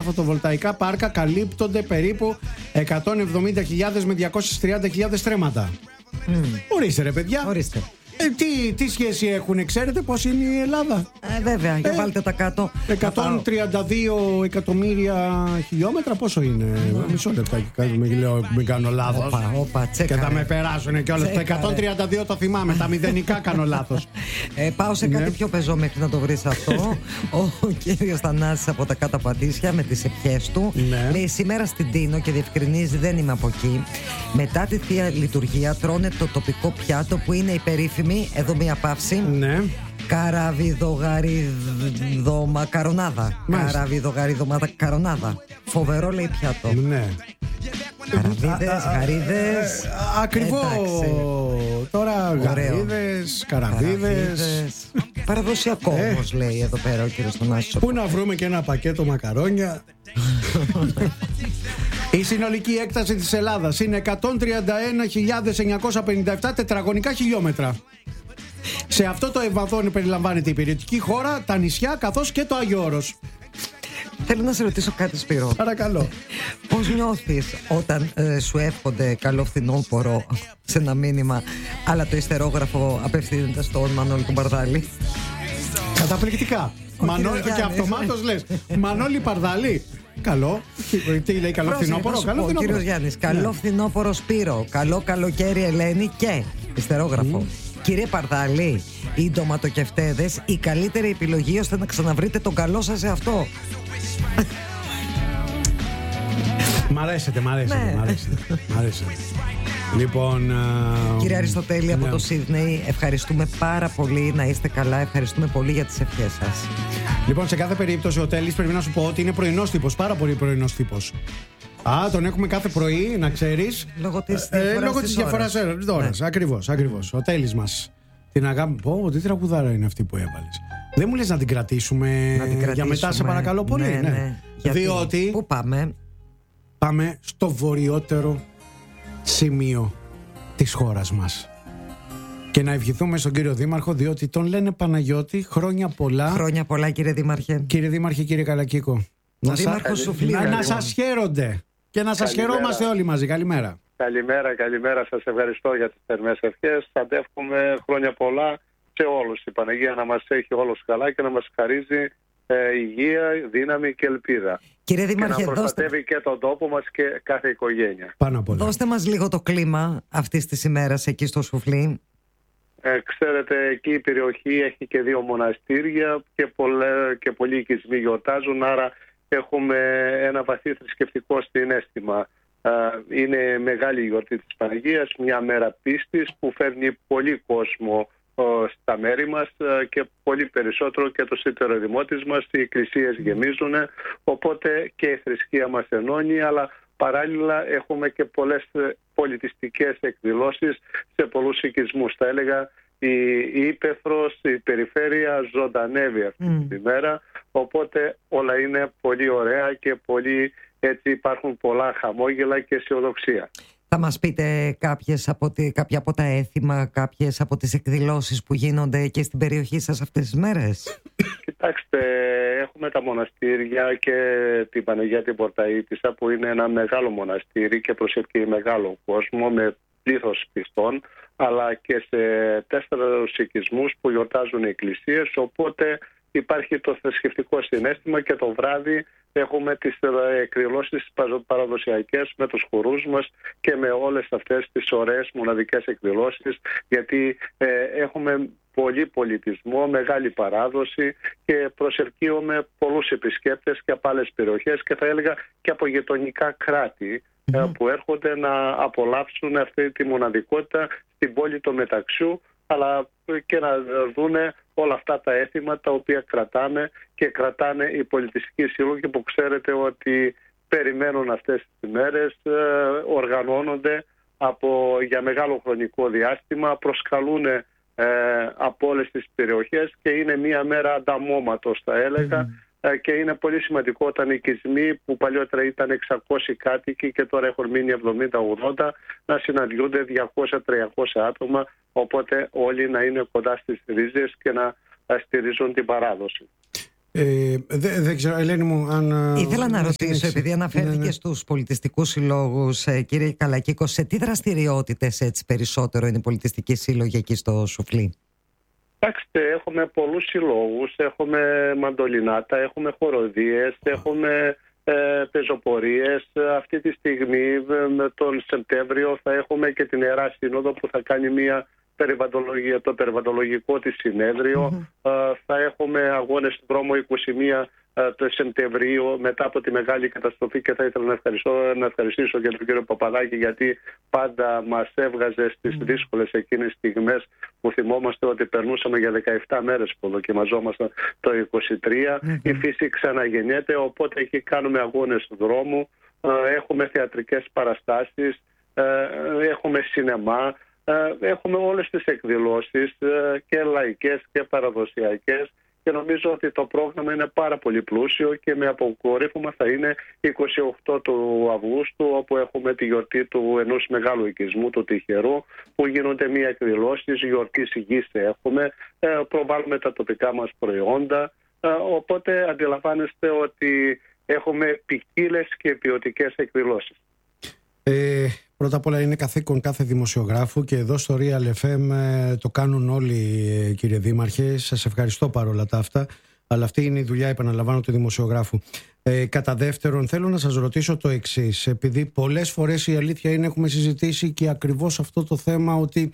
φωτοβολταϊκά πάρκα καλύπτονται περίπου 170.000 με 230.000 στρέμματα. Ορίστε ρε παιδιά. Ορίστε. Τι σχέση έχουν, ξέρετε πώς είναι η Ελλάδα? Βέβαια, για βάλτε τα κάτω. 132 εκατομμύρια χιλιόμετρα, πόσο είναι? Μισό λεπτάκι, μην κάνω λάθος. Και θα με περάσουν και όλες. Το 132 το θυμάμαι, τα μηδενικά κάνω λάθος. Πάω σε κάτι πιο πεζό μέχρι να το βρεις αυτό. Ο κύριος Θανάσης από τα κάτω Παντήσια με τις ευχές του. Λέει σήμερα στην Τίνο και διευκρινίζει, δεν είμαι από εκεί. Μετά τη Θεία Λειτουργία τρώνε το τοπικό πιάτο που είναι η περίφημη. Εδώ μία παύση. Ναι. Καραβιδογαριδομακαρονάδα. Καραβιδογαριδομακαρονάδα. Φοβερό λέει πιάτο. Ναι. Καραβίδες, γαρίδες. Ακριβώς. Τώρα γαρίδες, καραβίδες. Παραδοσιακό όμως λέει εδώ πέρα ο κύριος Θανάσης. Πού να βρούμε και ένα πακέτο μακαρόνια. Η συνολική έκταση της Ελλάδας είναι 131.957 τετραγωνικά χιλιόμετρα. Σε αυτό το ευαδόν περιλαμβάνεται η υπηρετική χώρα, τα νησιά καθώς και το Άγιο Όρος. Θέλω να σε ρωτήσω κάτι, Σπύρο. Παρακαλώ. Πώς νιώθεις όταν σου εύχονται καλό φθινόπωρο σε ένα μήνυμα, αλλά το ιστερόγραφο απευθύνεται στον Μανώλη τον Παρδάλη? Καταπληκτικά. Και αυτομάτως λες Μανώλη Παρδάλη. Καλό. Τι λέει, καλό φθινόπωρο? Καλό φθινόπωρο. Κύριος Γιάννης, καλό φθινόπωρο Σπύρο. Καλό καλοκαίρι Ελένη και ιστερόγραφο. Κύριε Παρδάλη, οι ντοματοκευτέδες η καλύτερη επιλογή ώστε να ξαναβρείτε τον καλό σας σε αυτό. Μ' αρέσετε. Λοιπόν, κύριε Αριστοτέλη από το Σίδνεϊ, ευχαριστούμε πάρα πολύ, να είστε καλά, ευχαριστούμε πολύ για τις ευχές σας. Λοιπόν, σε κάθε περίπτωση ο Τέλης πρέπει να σου πω ότι είναι πρωινός τύπος, πάρα πολύ πρωινός τύπος. Τον έχουμε κάθε πρωί, να ξέρεις. Λόγω της διαφοράς ώρας. Ακριβώς. Ο Τέλης μας. Την αγάπη. Τι τραγουδάρα είναι αυτή που έβαλες? Δεν μου λες να την κρατήσουμε για μετά, σε παρακαλώ πολύ? Ναι. Διότι. Πού πάμε? Πάμε στο βορειότερο σημείο της χώρας μας. Και να ευχηθούμε στον κύριο Δήμαρχο, διότι τον λένε Παναγιώτη. Χρόνια πολλά. Χρόνια πολλά, κύριε Δήμαρχε. Κύριε Δήμαρχε, κύριε Καλακίκο. Ο Δήμαρχος Σουφλή. Να σας χαίρονται και να σας χαιρόμαστε όλοι μαζί. Καλημέρα. Καλημέρα. Σας ευχαριστώ για τις θερμές ευχές. Θα αντεύχομαι χρόνια πολλά σε όλους. Η Παναγία να μας έχει όλους καλά και να μας χαρίζει υγεία, δύναμη και ελπίδα. Κύριε Δήμαρχε, και να προστατεύει και τον τόπο μας και κάθε οικογένεια. Πάνω απ' όλα. Δώστε μας λίγο το κλίμα αυτής της ημέρας εκεί στο Σουφλί. Ξέρετε, εκεί η περιοχή έχει και 2 μοναστήρια και πολλοί οικισμοί γιορτάζουν, άρα έχουμε ένα βαθύ θρησκευτικό συναίσθημα. Είναι μεγάλη η γιορτή της Παναγίας, μια μέρα πίστης που φέρνει πολύ κόσμο στα μέρη μας και πολύ περισσότερο και το σύντερο δημότης μας. Οι εκκλησίες γεμίζουν, οπότε και η θρησκεία μας ενώνει, αλλά παράλληλα έχουμε και πολλές πολιτιστικές εκδηλώσεις σε πολλούς οικισμούς. Θα έλεγα η ύπαιθρος, η περιφέρεια ζωντανεύει αυτή τη μέρα, οπότε όλα είναι πολύ ωραία και πολύ, έτσι υπάρχουν πολλά χαμόγελα και αισιοδοξία. Θα μας πείτε κάποια από τα έθιμα, κάποιες από τις εκδηλώσεις που γίνονται και στην περιοχή σας αυτές τις μέρες? Κοιτάξτε, έχουμε τα μοναστήρια και την Παναγία την Πορταΐτισσα που είναι ένα μεγάλο μοναστήρι και προσελκύει μεγάλο κόσμο με πλήθος πιστών, αλλά και σε 4 οικισμούς που γιορτάζουν οι εκκλησίες, οπότε υπάρχει το θρησκευτικό συναίσθημα και το βράδυ έχουμε τις εκδηλώσεις παραδοσιακές με τους χορούς μας και με όλες αυτές τις ωραίες μοναδικές εκδηλώσεις, γιατί έχουμε πολύ πολιτισμό, μεγάλη παράδοση και προσελκύουμε πολλούς επισκέπτες και από άλλες περιοχές και θα έλεγα και από γειτονικά κράτη που έρχονται να απολαύσουν αυτή τη μοναδικότητα στην πόλη του Μεταξιού, αλλά και να δούνε όλα αυτά τα έθιμα τα οποία κρατάμε και κρατάνε οι πολιτιστικοί σύλλογοι που ξέρετε ότι περιμένουν αυτές τις μέρες, οργανώνονται για μεγάλο χρονικό διάστημα, προσκαλούν από όλες τις περιοχές και είναι μια μέρα ανταμώματος θα έλεγα και είναι πολύ σημαντικό όταν οι οικισμοί που παλιότερα ήταν 600 κάτοικοι και τώρα έχουν μείνει 70-80 να συναντιούνται 200-300 άτομα, οπότε όλοι να είναι κοντά στις ρίζες και να στηρίζουν την παράδοση. Δεν ξέρω, Ελένη μου, αν. Ήθελα να ρωτήσω, επειδή αναφέρθηκε στους πολιτιστικούς συλλόγους, κύριε Καλακίκο, σε τι δραστηριότητες έτσι περισσότερο είναι οι πολιτιστικοί σύλλογοι εκεί στο Σουφλί? Κοιτάξτε, έχουμε πολλούς συλλόγους, έχουμε μαντολινάτα, έχουμε χοροδίες, έχουμε πεζοπορίες. Αυτή τη στιγμή, τον Σεπτέμβριο, θα έχουμε και την Ιερά Σύνοδο που θα κάνει το περιβαλλοντολογικό της συνέδριο. Θα έχουμε αγώνες στον δρόμο 21 το Σεπτεμβρίου μετά από τη μεγάλη καταστροφή, και θα ήθελα να ευχαριστήσω και τον κύριο Παπαδάκη, γιατί πάντα μας έβγαζε στις δύσκολες εκείνες στιγμές που θυμόμαστε ότι περνούσαμε για 17 μέρες που δοκιμαζόμασταν το 23. Η φύση ξαναγεννιέται, οπότε εκεί κάνουμε αγώνες του δρόμου, έχουμε θεατρικές παραστάσεις, έχουμε σινεμά, έχουμε όλες τις εκδηλώσεις και λαϊκές και παραδοσιακές, και νομίζω ότι το πρόγραμμα είναι πάρα πολύ πλούσιο, και με αποκορύφωμα θα είναι 28 του Αυγούστου, όπου έχουμε τη γιορτή του ενός μεγάλου οικισμού, του τυχερού, που γίνονται μία εκδηλώσεις, γιορτής γης έχουμε, προβάλλουμε τα τοπικά μας προϊόντα, οπότε αντιλαμβάνεστε ότι έχουμε ποικίλες και ποιοτικές εκδηλώσεις. Πρώτα απ' όλα είναι καθήκον κάθε δημοσιογράφου, και εδώ στο Real FM το κάνουν όλοι, κύριε Δήμαρχε. Σας ευχαριστώ παρόλα τα αυτά, αλλά αυτή είναι η δουλειά, επαναλαμβάνω, του δημοσιογράφου. Κατά δεύτερον, θέλω να σας ρωτήσω το εξής, επειδή πολλές φορές η αλήθεια είναι έχουμε συζητήσει και ακριβώς αυτό το θέμα, ότι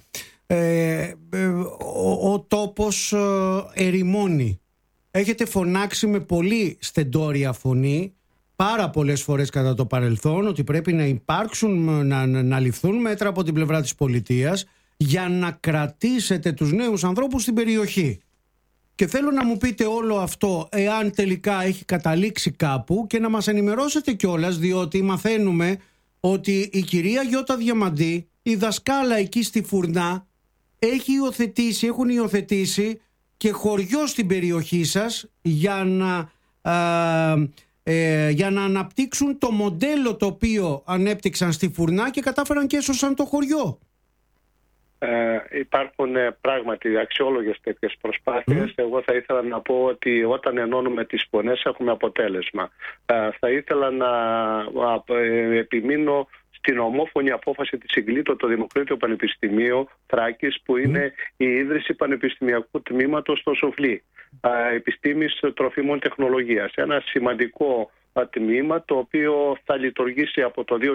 ο τόπος ερημώνει. Έχετε φωνάξει με πολύ στεντόρια φωνή πάρα πολλές φορές κατά το παρελθόν ότι πρέπει να υπάρξουν, να ληφθούν μέτρα από την πλευρά της πολιτείας για να κρατήσετε τους νέους ανθρώπους στην περιοχή. Και θέλω να μου πείτε όλο αυτό, εάν τελικά έχει καταλήξει κάπου, και να μας ενημερώσετε κιόλας, διότι μαθαίνουμε ότι η Γιώτα Διαμαντή, η δασκάλα εκεί στη Φουρνά, έχουν υιοθετήσει και χωριό στην περιοχή σας για να αναπτύξουν το μοντέλο το οποίο ανέπτυξαν στη Φουρνά και κατάφεραν και έσωσαν το χωριό. Υπάρχουν πράγματι αξιόλογες τέτοιες προσπάθειες. Εγώ θα ήθελα να πω ότι όταν ενώνουμε τις φωνές έχουμε αποτέλεσμα. Θα ήθελα να επιμείνω στην ομόφωνη απόφαση της Συγκλήτου το Δημοκρίτιο Πανεπιστημίου Θράκης, που είναι η ίδρυση πανεπιστημιακού τμήματος στο Σουφλί, επιστήμης τροφίμων τεχνολογίας. Ένα σημαντικό τμήμα το οποίο θα λειτουργήσει από το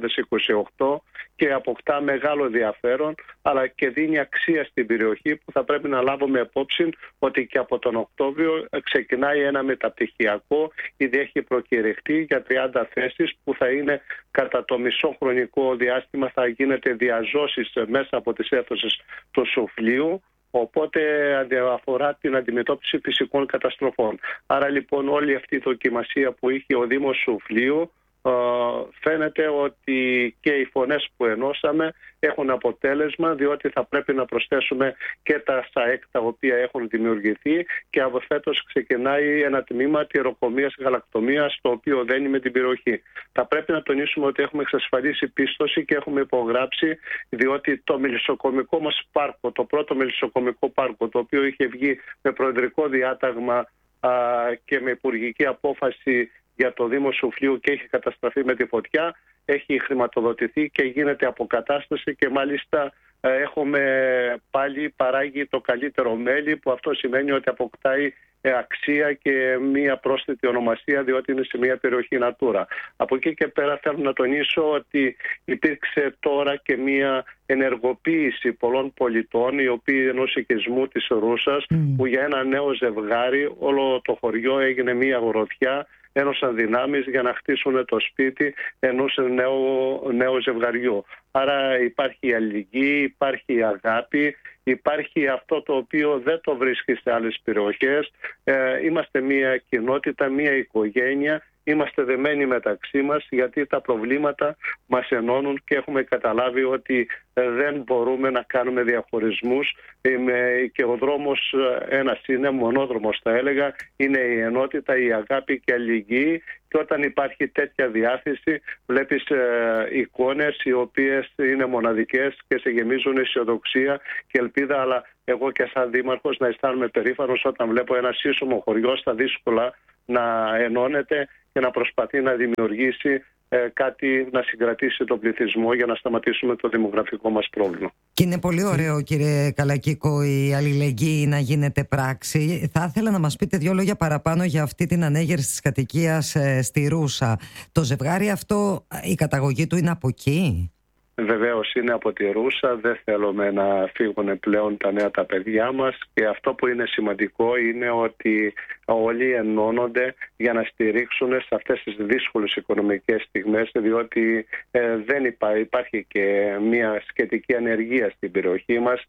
2028 και αποκτά μεγάλο ενδιαφέρον, αλλά και δίνει αξία στην περιοχή, που θα πρέπει να λάβουμε υπόψη ότι και από τον Οκτώβριο ξεκινάει ένα μεταπτυχιακό, ήδη έχει προκηρυχτεί για 30 θέσεις, που θα είναι κατά το μισό χρονικό διάστημα, θα γίνεται διαζώσεις μέσα από τις αίθουσες του Σουφλίου. Οπότε αφορά την αντιμετώπιση φυσικών καταστροφών. Άρα λοιπόν όλη αυτή η δοκιμασία που είχε ο Δήμος Σουφλίου, φαίνεται ότι και οι φωνές που ενώσαμε έχουν αποτέλεσμα, διότι θα πρέπει να προσθέσουμε και τα ΣΑΕΚ τα οποία έχουν δημιουργηθεί, και από φέτος ξεκινάει ένα τμήμα τυροκομείας γαλακτομείας, το οποίο δένει με την περιοχή. Θα πρέπει να τονίσουμε ότι έχουμε εξασφαλίσει πίστοση και έχουμε υπογράψει, διότι το μελισσοκομικό μας πάρκο, το πρώτο μελισσοκομικό πάρκο, το οποίο είχε βγει με προεδρικό διάταγμα και με υπουργική απόφαση για το Δήμο Σουφλίου και έχει καταστραφεί με τη φωτιά, έχει χρηματοδοτηθεί και γίνεται αποκατάσταση, και μάλιστα έχουμε πάλι παράγει το καλύτερο μέλι, που αυτό σημαίνει ότι αποκτάει αξία και μία πρόσθετη ονομασία, διότι είναι σε μία περιοχή Natura. Από εκεί και πέρα θέλω να τονίσω ότι υπήρξε τώρα και μία ενεργοποίηση πολλών πολιτών, οι οποίοι ενός οικισμού της Ρούσας, που για ένα νέο ζευγάρι όλο το χωριό έγινε μία αγροθιά, ένωσαν δυνάμεις για να χτίσουν το σπίτι ενός νέου ζευγαριού. Άρα υπάρχει η αλληλεγγύη, υπάρχει η αγάπη, υπάρχει αυτό το οποίο δεν το βρίσκει σε άλλες περιοχές. Είμαστε μια κοινότητα, μια οικογένεια, είμαστε δεμένοι μεταξύ μας, γιατί τα προβλήματα μας ενώνουν και έχουμε καταλάβει ότι δεν μπορούμε να κάνουμε διαχωρισμούς, και ο δρόμος ένας είναι, μονόδρομος θα έλεγα, είναι η ενότητα, η αγάπη και η αλληλεγγύη, Και όταν υπάρχει τέτοια διάθεση, βλέπεις εικόνες οι οποίες είναι μοναδικές και σε γεμίζουν αισιοδοξία και ελπίδα. Αλλά εγώ και σαν δήμαρχος να αισθάνομαι περήφανος όταν βλέπω ένα σύσσωμο χωριό στα δύσκολα να ενώνεται και να προσπαθεί να δημιουργήσει κάτι να συγκρατήσει τον πληθυσμό για να σταματήσουμε το δημογραφικό μας πρόβλημα. Και είναι πολύ ωραίο, κύριε Καλακίκο, η αλληλεγγύη να γίνεται πράξη. Θα ήθελα να μας πείτε 2 λόγια παραπάνω για αυτή την ανέγερση της κατοικίας στη Ρούσα. Το ζευγάρι αυτό, η καταγωγή του είναι από εκεί? Βεβαίως είναι από τη Ρούσα, δεν θέλουμε να φύγουν πλέον τα νέα τα παιδιά μας και αυτό που είναι σημαντικό είναι ότι όλοι ενώνονται για να στηρίξουν σε αυτές τις δύσκολες οικονομικές στιγμές, διότι δεν υπάρχει και μια σχετική ανεργία στην περιοχή μας.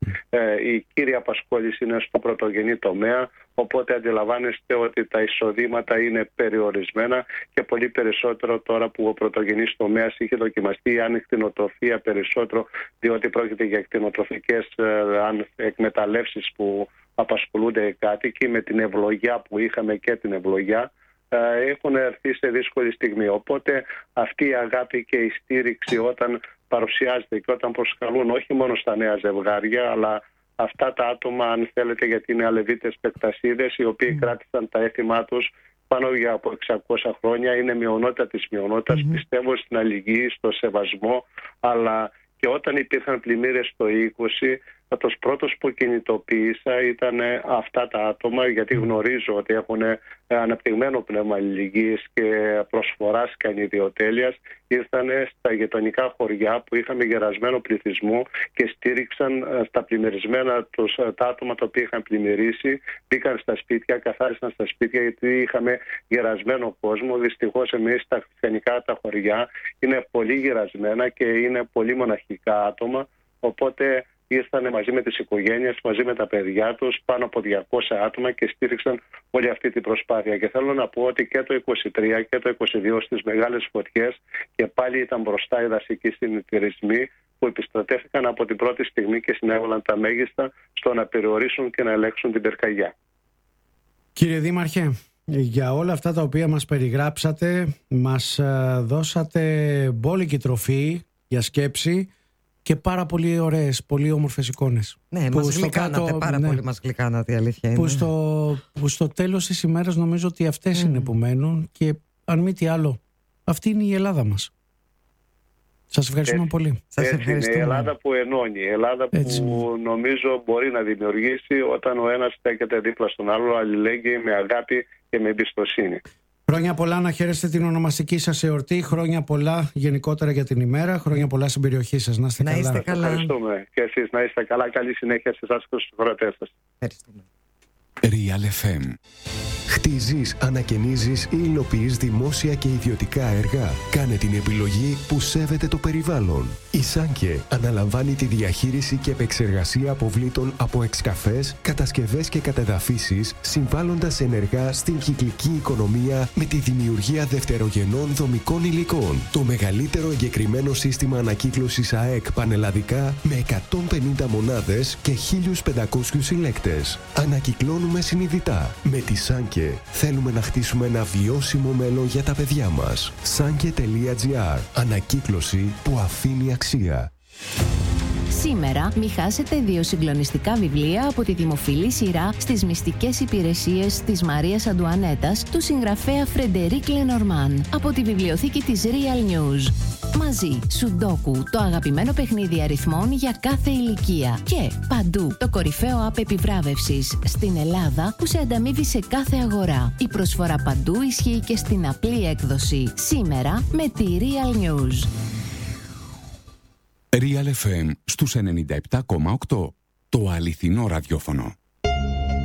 Η κύρια απασχόληση είναι στο πρωτογενή τομέα, οπότε αντιλαμβάνεστε ότι τα εισοδήματα είναι περιορισμένα και πολύ περισσότερο τώρα που ο πρωτογενής τομέας είχε δοκιμαστεί η ανικτηνοτροφία περισσότερο, διότι πρόκειται για κτηνοτροφικές εκμεταλλεύσεις που απασχολούνται οι κάτοικοι. Με την ευλογιά που είχαμε και την ευλογιά έχουν έρθει σε δύσκολη στιγμή. Οπότε αυτή η αγάπη και η στήριξη όταν παρουσιάζεται και όταν προσκαλούν όχι μόνο στα νέα ζευγάρια, αλλά αυτά τα άτομα, αν θέλετε, γιατί είναι αλεβίτες πεκτασίδες, οι οποίοι κράτησαν τα έθιμά τους πάνω για από 600 χρόνια, είναι μειονότητα της μειονότητας. Πιστεύω στην αλληλεγγύη, στο σεβασμό, αλλά και όταν υπήρχαν πλημμύρες το 20, τους πρώτους που κινητοποίησα ήταν αυτά τα άτομα, γιατί γνωρίζω ότι έχουν αναπτυγμένο πνεύμα αλληλεγγύης και προσφοράς και ανιδιοτέλειας. Ήρθαν στα γειτονικά χωριά που είχαμε γερασμένο πληθυσμό και στήριξαν στα πλημμυρισμένα τα άτομα τα οποία είχαν πλημμυρίσει. Μπήκαν στα σπίτια, καθάρισαν στα σπίτια, γιατί είχαμε γερασμένο κόσμο. Δυστυχώς εμείς τα χριστιανικά τα χωριά είναι πολύ γερασμένα και είναι πολύ μοναχικά άτομα. Οπότε ήρθαν μαζί με τις οικογένειες, μαζί με τα παιδιά τους, πάνω από 200 άτομα και στήριξαν όλη αυτή την προσπάθεια. Και θέλω να πω ότι και το 23 και το 22 στις μεγάλες φωτιές και πάλι ήταν μπροστά οι δασικοί συνεταιρισμοί που επιστρατεύτηκαν από την πρώτη στιγμή και συνέβαλαν τα μέγιστα στο να περιορίσουν και να ελέγξουν την πυρκαγιά. Κύριε Δήμαρχε, για όλα αυτά τα οποία μας περιγράψατε, μας δώσατε μπόλικη τροφή για σκέψη και πάρα πολύ ωραίες, πολύ όμορφες εικόνες. Ναι, μας γλυκάνατε, πάρα πολύ μας γλυκάνατε, η αλήθεια είναι. Που στο τέλος της ημέρας νομίζω ότι αυτές είναι που μένουν και αν μη τι άλλο, αυτή είναι η Ελλάδα μας. Σας ευχαριστούμε πολύ. Σας ευχαριστούμε. Είναι η Ελλάδα που ενώνει, η Ελλάδα που νομίζω μπορεί να δημιουργήσει όταν ο ένας στέκεται δίπλα στον άλλο, αλληλέγγυη, με αγάπη και με εμπιστοσύνη. Χρόνια πολλά, να χαίρεστε την ονομαστική σας εορτή. Χρόνια πολλά γενικότερα για την ημέρα. Χρόνια πολλά στην περιοχή σας. Να είστε καλά. Είστε καλά. Ευχαριστούμε και εσείς να είστε καλά. Καλή συνέχεια σε εσάς και στους χωρατές σας. Ευχαριστούμε. Real FM. Χτίζεις, ανακαινίζεις ή υλοποιείς δημόσια και ιδιωτικά έργα. Κάνε την επιλογή που σέβεται το περιβάλλον. Η Σάνκε αναλαμβάνει τη διαχείριση και επεξεργασία αποβλήτων από εξκαφές, κατασκευές και κατεδαφίσεις, συμβάλλοντας ενεργά στην κυκλική οικονομία με τη δημιουργία δευτερογενών δομικών υλικών. Το μεγαλύτερο εγκεκριμένο σύστημα ανακύκλωσης ΑΕΚ πανελλαδικά με 150 μονάδες και 1.500 συλλέκτες. Ανακυκλώνουμε συνειδητά. Με τη Σάνκε θέλουμε να χτίσουμε ένα βιώσιμο μέλλον για τα παιδιά μας. Sanke.gr. Ανακύκλωση που αφήνει αξία. Σήμερα μη χάσετε 2 συγκλονιστικά βιβλία από τη δημοφιλή σειρά στις μυστικές υπηρεσίες της Μαρίας Αντουανέτας του συγγραφέα Φρεντερίκ Λενορμάν από τη βιβλιοθήκη της Real News. Μαζί, Σουντόκου, το αγαπημένο παιχνίδι αριθμών για κάθε ηλικία. Και παντού, το κορυφαίο app επιβράβευσης στην Ελλάδα που σε ανταμείβει σε κάθε αγορά. Η προσφορά παντού ισχύει και στην απλή έκδοση. Σήμερα με τη Real News. Real FM στους 97,8. Το αληθινό ραδιόφωνο.